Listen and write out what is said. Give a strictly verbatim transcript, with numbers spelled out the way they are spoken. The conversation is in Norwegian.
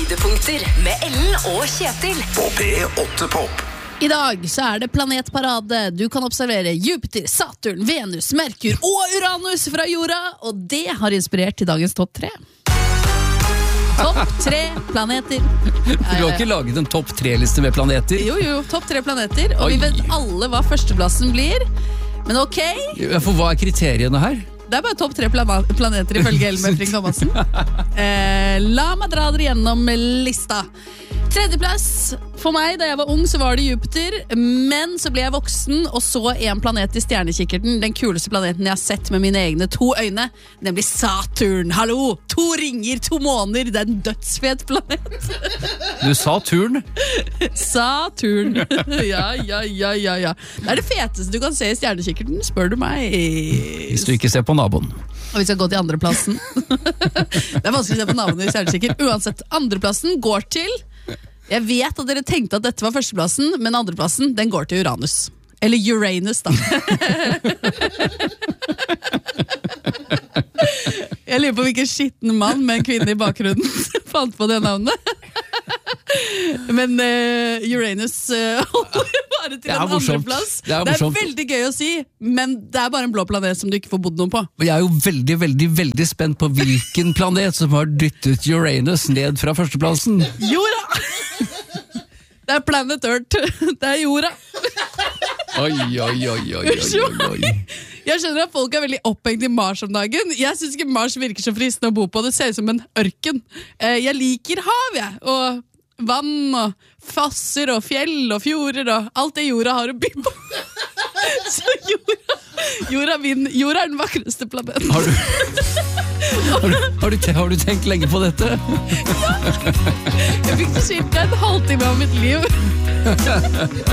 Høydepunkter med Ellen og Kjetil På P åtte Pop. I dag så er det planetparade. Du kan observere Jupiter, Saturn, Venus, Merkur og Uranus fra jorda. Og det har inspirert til dagens topp tre. Topp tre planeter. Du har ikke laget en topp tre-liste med planeter? Jo, jo, topp tre planeter. Og Oi. vi vet alle hva førsteplassen blir. Men ok, For hva er kriteriene her? det er bare topp tre plana- planeter ifølge Ellen Møfring Thomassen. Eh, la meg dra dere gjennom lista. Tredjeplass for meg, da jeg var ung så var det Jupiter, men så ble jeg voksen og så en planet i stjernekikkerten, den kuleste planeten jeg har sett med mine egne to øyne, nemlig Saturn. Hallo, to ringer, to måner, det er en dødsfet planet. Du sa turn. Saturn. Ja, ja, ja, ja, ja. Det er det feteste du kan se i stjernekikkerten, spør du meg. Hvis du ikke ser på naboen. Og vi skal gå til andreplassen. Det er vanskelig å se på navnet i stjernekikker. Uansett, andreplassen går til... Jeg vet at dere tenkte at dette var førsteplassen, men andreplassen, den går til Uranus. Eller Uranus, da. Jeg lurer på hvilken skitten mann med en kvinne i bakgrunnen fant på det navnet. Men uh, Uranus uh, holder bare til Det er en morsomt. andreplass. Det er Det er morsomt. veldig gøy å si, men det er bare en blå planet som du ikke får bodd noe på. Og jeg er jo veldig, veldig, veldig spent på hvilken planet som har dyttet Uranus ned fra førsteplassen. Jorda! Det er Planet Earth. Det er jorda. Oi, oi, oi, oi, oi, oi. Jeg skjønner at folk er veldig opphengt i Mars om dagen. Jeg synes ikke Mars virker så fristende å bo på. Det ser ut som en ørken. Eh, Jeg liker hav, jeg. Og vann og fosser og fjell og fjorder og alt det jorda har å by på. Så jorda, jorda, min, jorda er den vakreste planeten. Har du, har, du, har, du, har du tenkt lenge på dette? Jeg fikk det cirka en halvtime av mitt liv.